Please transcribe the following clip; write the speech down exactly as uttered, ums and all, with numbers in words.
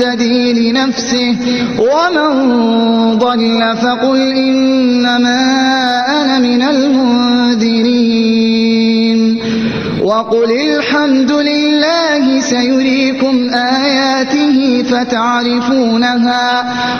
يهتدي لنفسه ومن ضل فقل إنما أنا من المنذرين وقل الحمد لله سيريكم آياته فتعرفونها